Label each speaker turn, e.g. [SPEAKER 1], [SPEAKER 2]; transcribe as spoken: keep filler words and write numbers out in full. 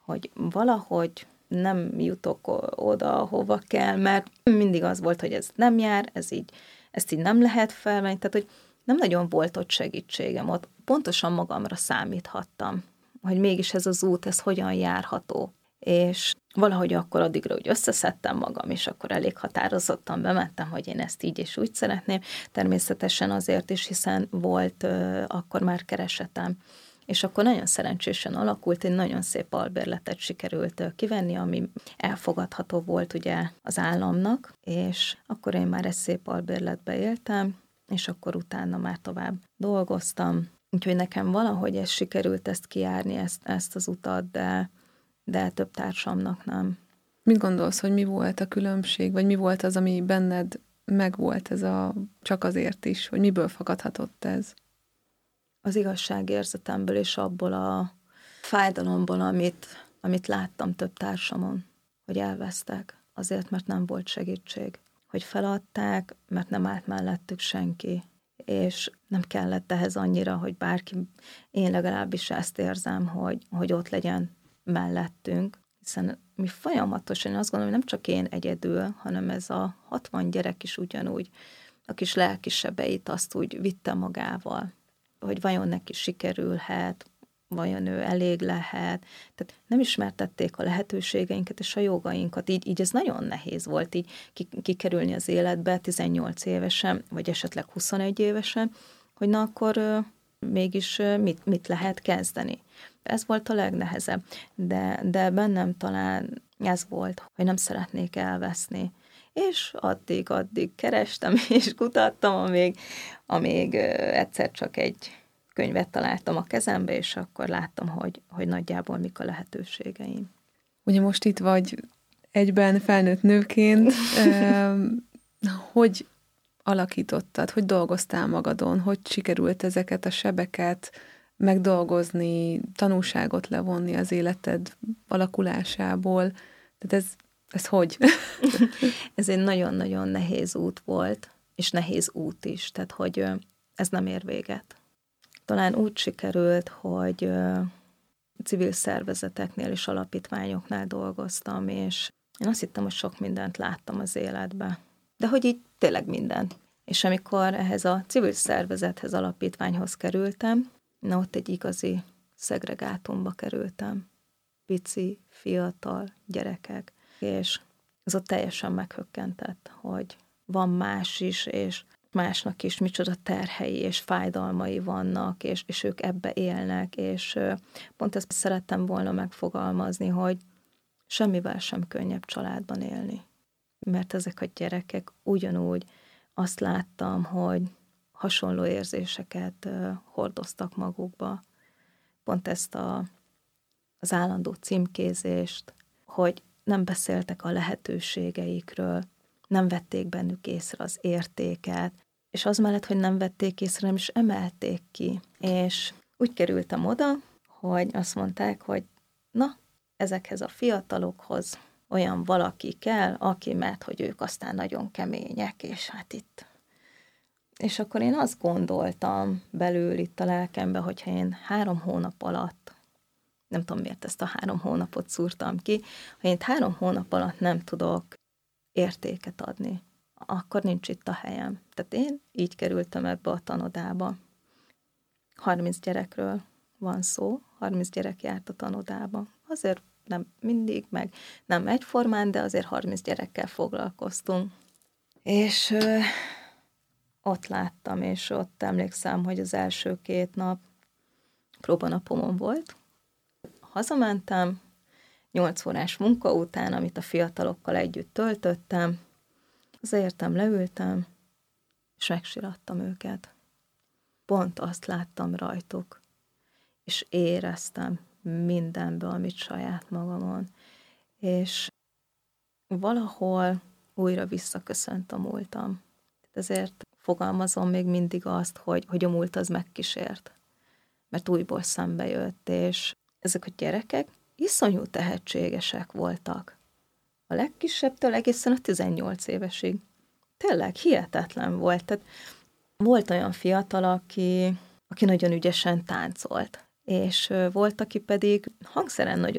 [SPEAKER 1] hogy valahogy nem jutok oda, hova kell, mert mindig az volt, hogy ez nem jár, ez így, ezt így nem lehet felvenni, tehát hogy nem nagyon volt ott segítségem, ott pontosan magamra számíthattam, hogy mégis ez az út, ez hogyan járható. És valahogy akkor addigra úgy összeszedtem magam, és akkor elég határozottan bementem, hogy én ezt így és úgy szeretném. Természetesen azért is, hiszen volt uh, akkor már keresetem. És akkor nagyon szerencsésen alakult, egy nagyon szép albérletet sikerült uh, kivenni, ami elfogadható volt ugye az államnak, és akkor én már egy szép albérletbe éltem, és akkor utána már tovább dolgoztam. Úgyhogy nekem valahogy ez sikerült ezt kijárni, ezt, ezt az utat, de de több társamnak nem.
[SPEAKER 2] Mit gondolsz, hogy mi volt a különbség, vagy mi volt az, ami benned megvolt ez a csak azért is, hogy miből fakadhatott ez?
[SPEAKER 1] Az igazságérzetemből és abból a fájdalomból, amit, amit láttam több társamon, hogy elvesztek, azért, mert nem volt segítség. Hogy feladták, mert nem állt mellettük senki, és nem kellett ehhez annyira, hogy bárki, én legalábbis ezt érzem, hogy, hogy ott legyen mellettünk, hiszen mi folyamatosan, én azt gondolom, hogy nem csak én egyedül, hanem ez a hatvan gyerek is ugyanúgy, a kis lelkisebeit azt úgy vitte magával, hogy vajon neki sikerülhet, vajon ő elég lehet. Tehát nem ismertették a lehetőségeinket és a jogainkat. Így, így ez nagyon nehéz volt így kikerülni az életbe tizennyolc évesen, vagy esetleg huszonegy évesen, hogy na akkor uh, mégis uh, mit, mit lehet kezdeni. Ez volt a legnehezebb, de, de bennem talán ez volt, hogy nem szeretnék elveszni. És addig-addig kerestem és kutattam, amíg, amíg egyszer csak egy könyvet találtam a kezembe, és akkor láttam, hogy, hogy nagyjából mik a lehetőségeim.
[SPEAKER 2] Ugye most itt vagy egyben felnőtt nőként, hogy alakítottad, hogy dolgoztál magadon, hogy sikerült ezeket a sebeket megdolgozni, tanulságot levonni az életed alakulásából. Tehát ez, ez hogy?
[SPEAKER 1] Ez egy nagyon-nagyon nehéz út volt, és nehéz út is, tehát hogy ez nem ér véget. Talán úgy sikerült, hogy civil szervezeteknél és alapítványoknál dolgoztam, és én azt hittem, hogy sok mindent láttam az életbe. De hogy így tényleg mindent. És amikor ehhez a civil szervezethez, alapítványhoz kerültem, na ott egy igazi szegregátumba kerültem. Pici, fiatal gyerekek. És ez ott teljesen meghökkentett, hogy van más is, és másnak is micsoda terhei és fájdalmai vannak, és, és ők ebbe élnek, és pont ezt szerettem volna megfogalmazni, hogy semmivel sem könnyebb családban élni. Mert ezek a gyerekek ugyanúgy azt láttam, hogy hasonló érzéseket hordoztak magukba. Pont ezt a, az állandó címkézést, hogy nem beszéltek a lehetőségeikről, nem vették bennük észre az értéket, és az mellett, hogy nem vették észre, nem is emelték ki. És úgy kerültem oda, hogy azt mondták, hogy na, ezekhez a fiatalokhoz olyan valaki kell, aki, mert hogy ők aztán nagyon kemények, és hát itt. És akkor én azt gondoltam belül itt a lelkembe, hogyha én három hónap alatt, nem tudom miért ezt a három hónapot szúrtam ki, ha én három hónap alatt nem tudok értéket adni, akkor nincs itt a helyem. Tehát én így kerültem ebbe a tanodába. harminc gyerekről van szó, harminc gyerek járt a tanodába. Azért nem mindig, meg nem egyformán, de azért harminc gyerekkel foglalkoztunk. És ö, ott láttam, és ott emlékszem, hogy az első két nap próbanapomon volt. Hazamentem, nyolc órás munka után, amit a fiatalokkal együtt töltöttem, azért leültem, és megsirattam őket. Pont azt láttam rajtuk, és éreztem mindenbe, amit saját magamon. És valahol újra visszaköszönt a múltam. Ezért fogalmazom még mindig azt, hogy, hogy a múlt az megkísért. Mert újból szembe jött, és ezek a gyerekek iszonyú tehetségesek voltak. A legkisebbtől egészen a tizennyolc évesig. Tényleg hihetetlen volt. Tehát volt olyan fiatal, aki, aki nagyon ügyesen táncolt, és volt, aki pedig hangszeren nagyon